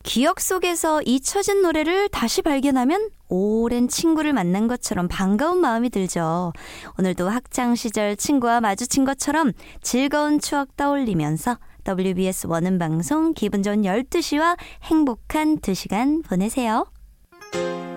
기억 속에서 잊혀진 노래를 다시 발견하면 오랜 친구를 만난 것처럼 반가운 마음이 들죠. 오늘도 학창시절 친구와 마주친 것처럼 즐거운 추억 떠올리면서 WBS 원음방송 기분 좋은 12시와 행복한 2시간 보내세요.